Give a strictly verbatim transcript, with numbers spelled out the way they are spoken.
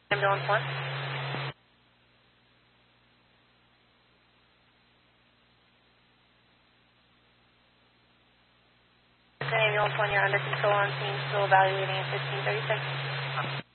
Ambulance one. Ambulance one, you're under control on scene, still evaluating at fifteen thirty-six.